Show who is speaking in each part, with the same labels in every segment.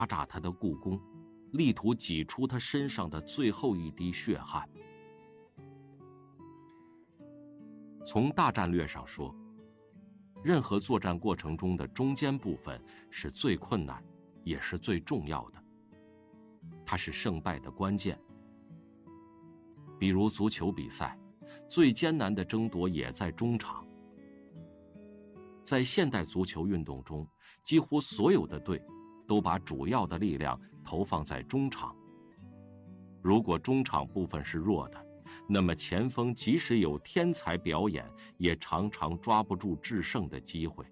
Speaker 1: 榨他的故宫，力图挤出他身上的最后一滴血汗。从大战略上说，任何作战过程中的中间部分是最困难，也是最重要的，它是胜败的关键。比如足球比赛，最艰难的争夺也在中场。在现代足球运动中，几乎所有的队都把主要的力量投放在中场。如果中场部分是弱的，那么前锋即使有天才表演，也常常抓不住制胜的机会。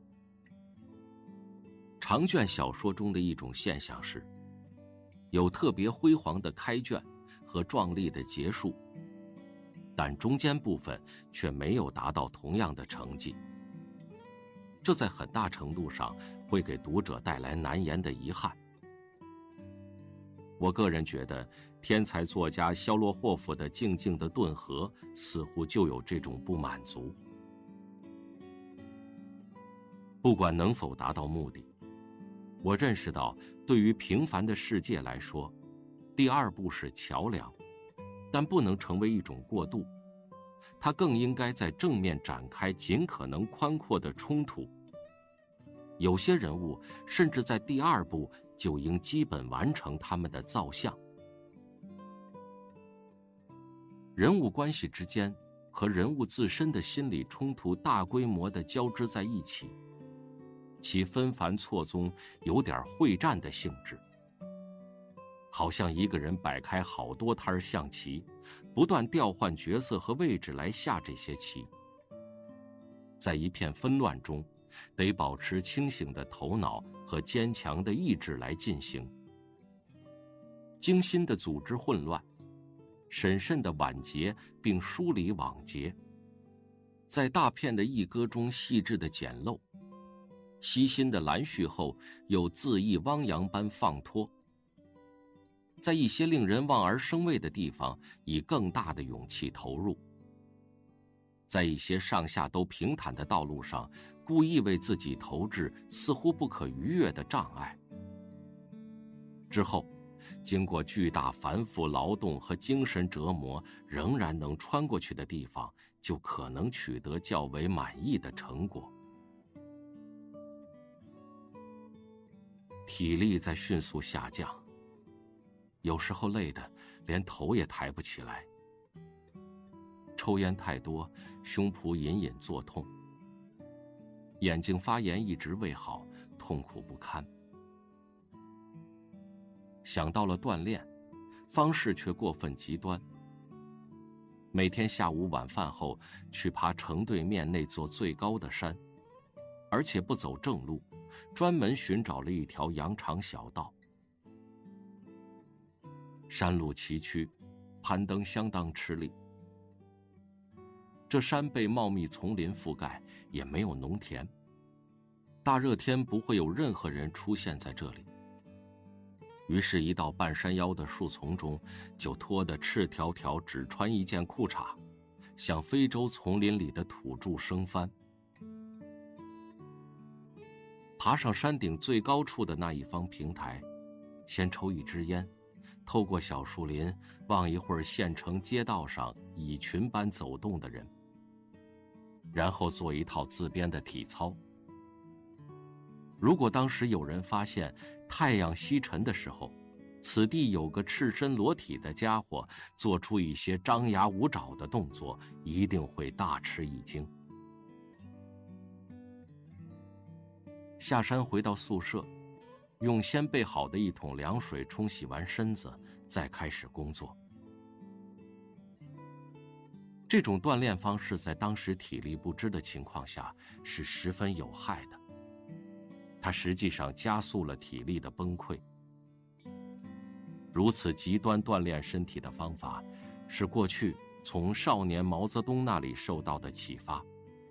Speaker 1: 长卷小说中的一种现象是，有特别辉煌的开卷和壮丽的结束，但中间部分却没有达到同样的成绩。这在很大程度上会给读者带来难言的遗憾。我个人觉得，天才作家肖洛霍夫的《静静的顿河》似乎就有这种不满足。不管能否达到目的，我认识到，对于平凡的世界来说，第二部是桥梁，但不能成为一种过渡。它更应该在正面展开尽可能宽阔的冲突。有些人物甚至在第二部就应基本完成他们的造像。人物关系之间和人物自身的心理冲突大规模地交织在一起，其纷繁错综，有点会战的性质。好像一个人摆开好多摊象棋，不断调换角色和位置来下这些棋。在一片纷乱中，得保持清醒的头脑和坚强的意志来进行。精心的组织混乱，审慎的晚节并梳理往节，在大片的一歌中细致的简陋，悉心的拦蓄后又恣意汪洋般放脱，在一些令人望而生畏的地方以更大的勇气投入，在一些上下都平坦的道路上故意为自己投掷似乎不可逾越的障碍。之后经过巨大繁复劳动和精神折磨仍然能穿过去的地方，就可能取得较为满意的成果。体力在迅速下降，有时候累得连头也抬不起来。抽烟太多，胸脯隐隐作痛，眼睛发炎一直未好，痛苦不堪。想到了锻炼，方式却过分极端。每天下午晚饭后去爬城对面那座最高的山，而且不走正路，专门寻找了一条羊肠小道。山路崎岖，攀登相当吃力。这山被茂密丛林覆盖，也没有农田，大热天不会有任何人出现在这里。于是一到半山腰的树丛中，就脱得赤条条，只穿一件裤衩，向非洲丛林里的土著生番。爬上山顶最高处的那一方平台，先抽一支烟，透过小树林望一会儿县城街道上蚁群般走动的人，然后做一套自编的体操。如果当时有人发现太阳西沉的时候，此地有个赤身裸体的家伙做出一些张牙舞爪的动作，一定会大吃一惊。下山回到宿舍，用先备好的一桶凉水冲洗完身子，再开始工作。这种锻炼方式在当时体力不支的情况下是十分有害的，它实际上加速了体力的崩溃。如此极端锻炼身体的方法，是过去从少年毛泽东那里受到的启发。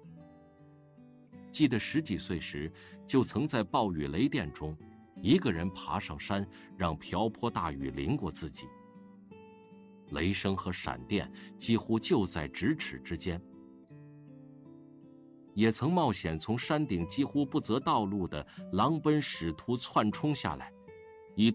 Speaker 1: 记得10几岁时，就曾在暴雨雷电中，一个人爬上山，让瓢泼大雨淋过自己。雷声和闪电几乎就在咫尺之间。也曾冒险从山顶几乎不择道路的狼奔使途窜冲下来，